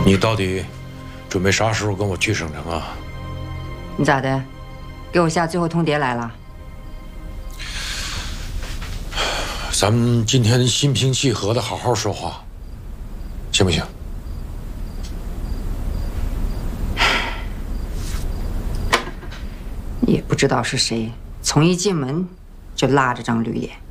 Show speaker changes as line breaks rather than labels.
你到底准备啥时候跟我去省城啊？
你咋的？给我下最后通牒来了？
咱们今天心平气和的好好说话，行不行？
也不知道是谁，从一进门就拉着张绿叶。